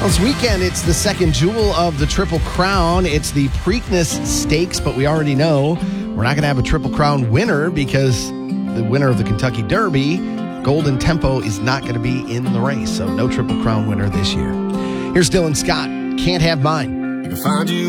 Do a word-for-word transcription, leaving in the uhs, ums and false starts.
This weekend, it's the second jewel of the Triple Crown. It's the Preakness Stakes, but we already know we're not going to have a Triple Crown winner because the winner of the Kentucky Derby, Golden Tempo, is not going to be in the race. So no Triple Crown winner this year. Here's Dylan Scott. Can't Have Mine. You can find you